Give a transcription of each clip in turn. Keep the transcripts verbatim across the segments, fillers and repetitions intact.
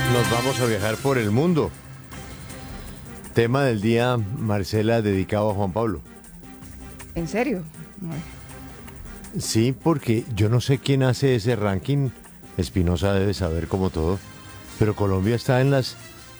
Nos vamos a viajar por el mundo. Tema del día, Marcela, dedicado a Juan Pablo. ¿En serio? Ay. Sí, porque yo no sé quién hace ese ranking. Espinosa debe saber como todo. Pero Colombia está en las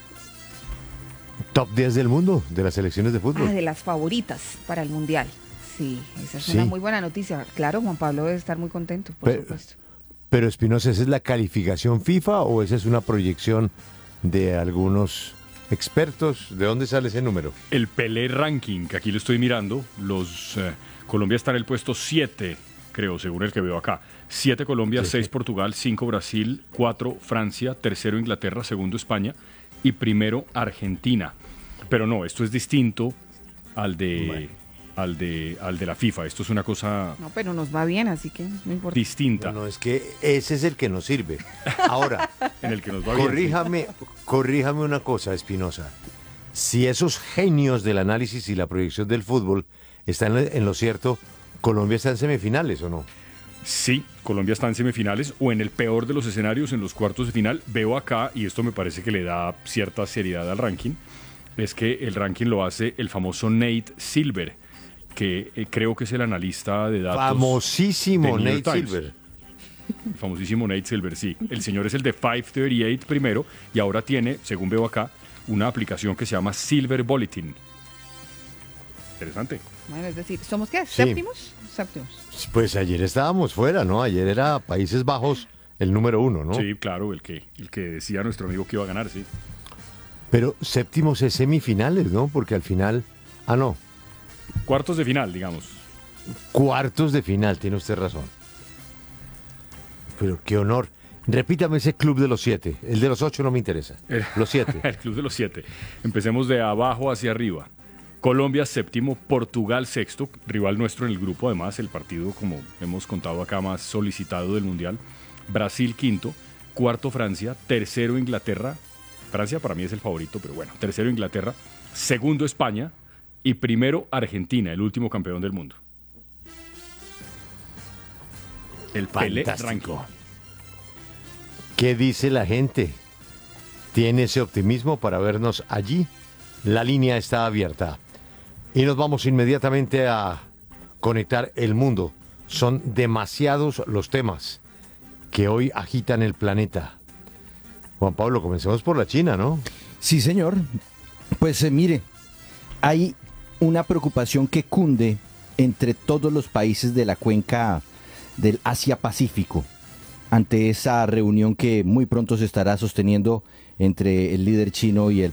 top diez del mundo, de las selecciones de fútbol. Ah, de las favoritas para el Mundial. Sí, esa es Sí. una muy buena noticia. Claro, Juan Pablo debe estar muy contento, por Pero- supuesto. Pero Espinosa, ¿esa es la calificación FIFA o esa es una proyección de algunos expertos? ¿De dónde sale ese número? El Pelé Ranking, que aquí lo estoy mirando, los eh, Colombia está en el puesto siete, creo, según el que veo acá. siete Colombia, Sí, seis sí. Portugal, cinco Brasil, cuatro Francia, tercero Inglaterra, segundo España y primero Argentina. Pero no, esto es distinto al de, Bueno. al de, al de la FIFA. Esto es una cosa No, pero nos va bien, así que no importa. distinta No, no, es que ese es el que nos sirve. Ahora, en el que nos va bien. corríjame, corríjame una cosa, Espinosa. Si esos genios del análisis y la proyección del fútbol están en lo cierto, ¿Colombia está en semifinales o no? Sí, Colombia está en semifinales o en el peor de los escenarios, en los cuartos de final. Veo acá, y esto me parece que le da cierta seriedad al ranking, es que el ranking lo hace el famoso Nate Silver, que eh, creo que es el analista de datos. Famosísimo de New Nate York Times. Silver. El famosísimo Nate Silver, sí. El señor es el de quinientos treinta y ocho primero y ahora tiene, según veo acá, una aplicación que se llama Silver Bulletin. Interesante. Bueno, es decir, ¿somos qué? Sí. ¿Séptimos? Séptimos. Pues ayer estábamos fuera, ¿no? Ayer era Países Bajos el número uno, ¿no? Sí, claro, el que, el que decía nuestro amigo que iba a ganar, sí. Pero séptimos es semifinales, ¿no? Porque al final... Ah, no. Cuartos de final, digamos. Cuartos de final, tiene usted razón. Pero qué honor. Repítame ese club de los siete. El de los ocho no me interesa. El- Los siete. El club de los siete. Empecemos de abajo hacia arriba. Colombia séptimo, Portugal sexto, rival nuestro en el grupo, además el partido, como hemos contado acá, más solicitado del Mundial. Brasil quinto, cuarto Francia, tercero Inglaterra. Francia para mí es el favorito, pero bueno, tercero Inglaterra, segundo España y primero Argentina, el último campeón del mundo. El Pelé Fantástico. Ranking. ¿Qué dice la gente? ¿Tiene ese optimismo para vernos allí? La línea está abierta. Y nos vamos inmediatamente a conectar el mundo. Son demasiados los temas que hoy agitan el planeta. Juan Pablo, comencemos por la China, ¿no? Sí, señor. Pues eh, mire, hay una preocupación que cunde entre todos los países de la cuenca del Asia-Pacífico ante esa reunión que muy pronto se estará sosteniendo entre el líder chino y el